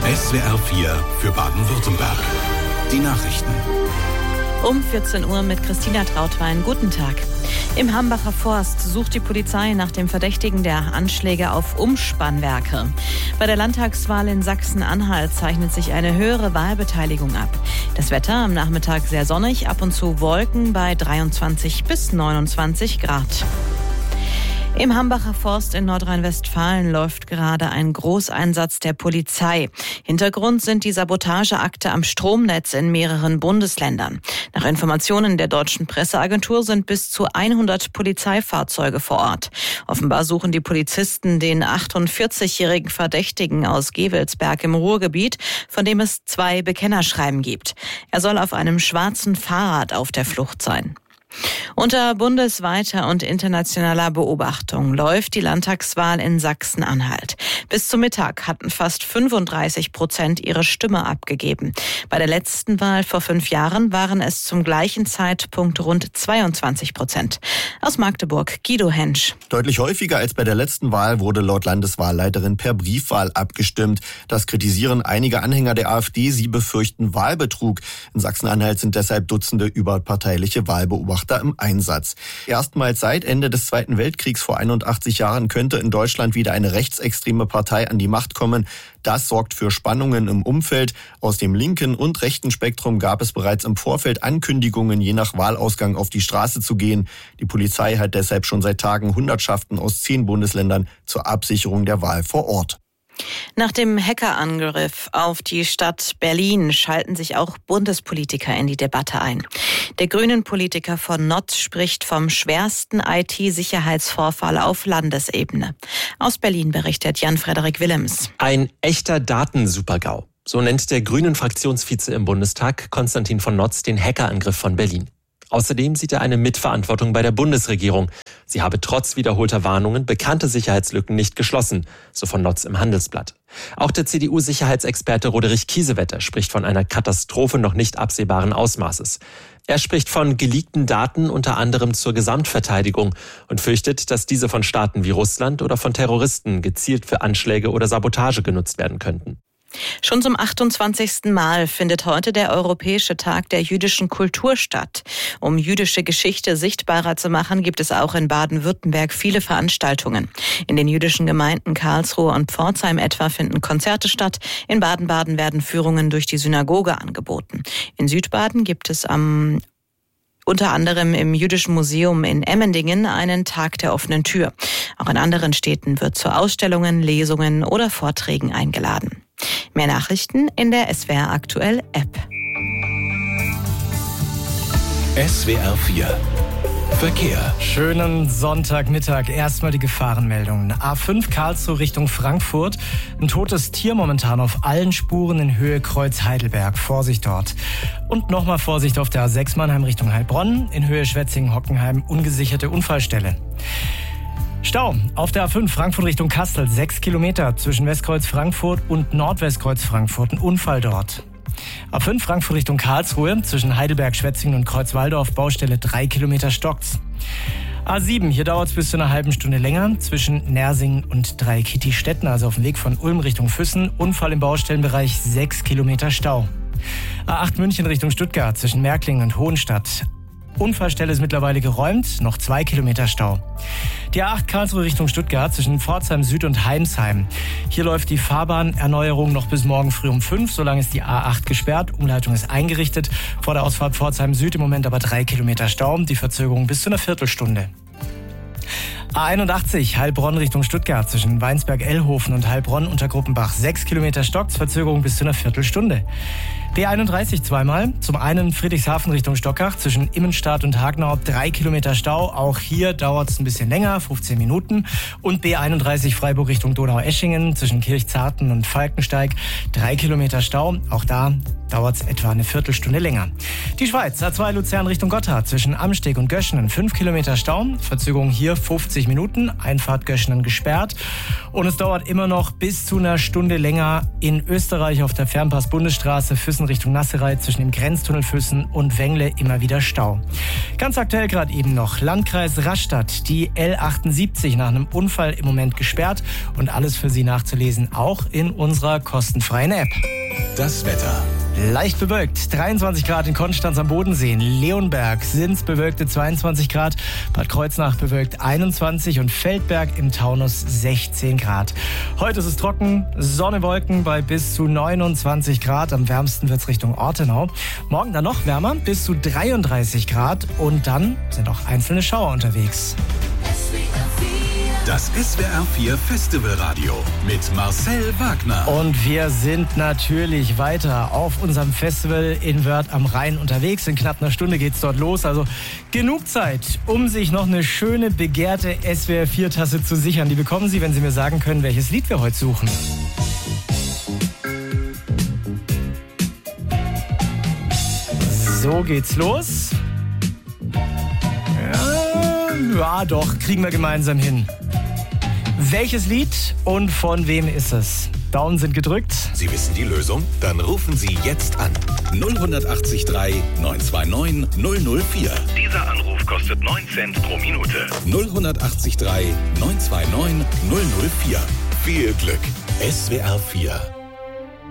SWR 4 für Baden-Württemberg. Die Nachrichten. Um 14 Uhr mit Christina Trautwein. Guten Tag. Im Hambacher Forst sucht die Polizei nach dem Verdächtigen der Anschläge auf Umspannwerke. Bei der Landtagswahl in Sachsen-Anhalt zeichnet sich eine höhere Wahlbeteiligung ab. Das Wetter am Nachmittag sehr sonnig, ab und zu Wolken bei 23 bis 29 Grad. Im Hambacher Forst in Nordrhein-Westfalen läuft gerade ein Großeinsatz der Polizei. Hintergrund sind die Sabotageakte am Stromnetz in mehreren Bundesländern. Nach Informationen der deutschen Presseagentur sind bis zu 100 Polizeifahrzeuge vor Ort. Offenbar suchen die Polizisten den 48-jährigen Verdächtigen aus Gevelsberg im Ruhrgebiet, von dem es 2 Bekennerschreiben gibt. Er soll auf einem schwarzen Fahrrad auf der Flucht sein. Unter bundesweiter und internationaler Beobachtung läuft die Landtagswahl in Sachsen-Anhalt. Bis zum Mittag hatten fast 35% ihre Stimme abgegeben. Bei der letzten Wahl vor 5 Jahren waren es zum gleichen Zeitpunkt rund 22%. Aus Magdeburg, Guido Hensch. Deutlich häufiger als bei der letzten Wahl wurde laut Landeswahlleiterin per Briefwahl abgestimmt. Das kritisieren einige Anhänger der AfD. Sie befürchten Wahlbetrug. In Sachsen-Anhalt sind deshalb Dutzende überparteiliche Wahlbeobachter im Einsatz. Erstmals seit Ende des Zweiten Weltkriegs vor 81 Jahren könnte in Deutschland wieder eine rechtsextreme Partei an die Macht kommen. Das sorgt für Spannungen im Umfeld. Aus dem linken und rechten Spektrum gab es bereits im Vorfeld Ankündigungen, je nach Wahlausgang auf die Straße zu gehen. Die Polizei hat deshalb schon seit Tagen Hundertschaften aus 10 Bundesländern zur Absicherung der Wahl vor Ort. Nach dem Hackerangriff auf die Stadt Berlin schalten sich auch Bundespolitiker in die Debatte ein. Der Grünen-Politiker von Notz spricht vom schwersten IT-Sicherheitsvorfall auf Landesebene. Aus Berlin berichtet Jan-Frederik Willems. Ein echter Datensuper-GAU. So nennt der Grünen-Fraktionsvize im Bundestag, Konstantin von Notz, den Hackerangriff von Berlin. Außerdem sieht er eine Mitverantwortung bei der Bundesregierung. Sie habe trotz wiederholter Warnungen bekannte Sicherheitslücken nicht geschlossen, so von Notz im Handelsblatt. Auch der CDU-Sicherheitsexperte Roderich Kiesewetter spricht von einer Katastrophe noch nicht absehbaren Ausmaßes. Er spricht von geleakten Daten unter anderem zur Gesamtverteidigung und fürchtet, dass diese von Staaten wie Russland oder von Terroristen gezielt für Anschläge oder Sabotage genutzt werden könnten. Schon zum 28. Mal findet heute der Europäische Tag der jüdischen Kultur statt. Um jüdische Geschichte sichtbarer zu machen, gibt es auch in Baden-Württemberg viele Veranstaltungen. In den jüdischen Gemeinden Karlsruhe und Pforzheim etwa finden Konzerte statt. In Baden-Baden werden Führungen durch die Synagoge angeboten. In Südbaden gibt es unter anderem im Jüdischen Museum in Emmendingen einen Tag der offenen Tür. Auch in anderen Städten wird zu Ausstellungen, Lesungen oder Vorträgen eingeladen. Mehr Nachrichten in der SWR Aktuell App. SWR 4 Verkehr. Schönen Sonntagmittag. Erstmal die Gefahrenmeldungen. A5 Karlsruhe Richtung Frankfurt. Ein totes Tier momentan auf allen Spuren in Höhe Kreuz Heidelberg. Vorsicht dort. Und nochmal Vorsicht auf der A6 Mannheim Richtung Heilbronn. In Höhe Schwetzingen-Hockenheim ungesicherte Unfallstelle. Stau auf der A5 Frankfurt Richtung Kassel. 6 Kilometer zwischen Westkreuz Frankfurt und Nordwestkreuz Frankfurt. Ein Unfall dort. A5 Frankfurt Richtung Karlsruhe, zwischen Heidelberg, Schwetzingen und Kreuzwaldorf, Baustelle 3 Kilometer stockt's. A7, hier dauert's bis zu einer halben Stunde länger, zwischen Nersingen und Dreikitti-Stetten, also auf dem Weg von Ulm Richtung Füssen, Unfall im Baustellenbereich, 6 Kilometer Stau. A8 München Richtung Stuttgart, zwischen Märklingen und Hohenstadt. Unfallstelle ist mittlerweile geräumt, noch 2 Kilometer Stau. Die A8 Karlsruhe Richtung Stuttgart zwischen Pforzheim Süd und Heimsheim. Hier läuft die Fahrbahnerneuerung noch bis morgen früh um 5. Solange ist die A8 gesperrt. Umleitung ist eingerichtet. Vor der Ausfahrt Pforzheim Süd im Moment aber 3 Kilometer Stau. Die Verzögerung bis zu einer Viertelstunde. A81 Heilbronn Richtung Stuttgart zwischen Weinsberg-Ellhofen und Heilbronn unter Gruppenbach 6 Kilometer stockt's, Verzögerung bis zu einer Viertelstunde. B31 zweimal, zum einen Friedrichshafen Richtung Stockach zwischen Immenstadt und Hagenau 3 Kilometer Stau, auch hier dauert's ein bisschen länger, 15 Minuten. Und B31 Freiburg Richtung Donaueschingen zwischen Kirchzarten und Falkensteig 3 Kilometer Stau, auch da dauert es etwa eine Viertelstunde länger. Die Schweiz, A2 Luzern Richtung Gotthard, zwischen Amsteg und Göschenen 5 Kilometer Stau. Verzögerung hier 50 Minuten, Einfahrt Göschenen gesperrt. Und es dauert immer noch bis zu einer Stunde länger in Österreich auf der Fernpass-Bundesstraße Füssen Richtung Nasserei zwischen dem Grenztunnel Füssen und Wengle immer wieder Stau. Ganz aktuell gerade eben noch Landkreis Rastatt, die L78 nach einem Unfall im Moment gesperrt und alles für Sie nachzulesen, auch in unserer kostenfreien App. Das Wetter. Leicht bewölkt, 23 Grad in Konstanz am Bodensee, in Leonberg sind es bewölkte 22 Grad, Bad Kreuznach bewölkt 21 und Feldberg im Taunus 16 Grad. Heute ist es trocken, Sonne, Wolken bei bis zu 29 Grad, am wärmsten wird es Richtung Ortenau. Morgen dann noch wärmer, bis zu 33 Grad und dann sind auch einzelne Schauer unterwegs. Das SWR4 Festivalradio mit Marcel Wagner. Und wir sind natürlich weiter auf unserem Festival in Wörth am Rhein unterwegs. In knapp einer Stunde geht's dort los. Also genug Zeit, um sich noch eine schöne, begehrte SWR4-Tasse zu sichern. Die bekommen Sie, wenn Sie mir sagen können, welches Lied wir heute suchen. So geht's los. Ja, doch, kriegen wir gemeinsam hin. Welches Lied und von wem ist es? Daumen sind gedrückt. Sie wissen die Lösung? Dann rufen Sie jetzt an. 0183 929 004. Dieser Anruf kostet 9 Cent pro Minute. 0183 929 004. Viel Glück. SWR4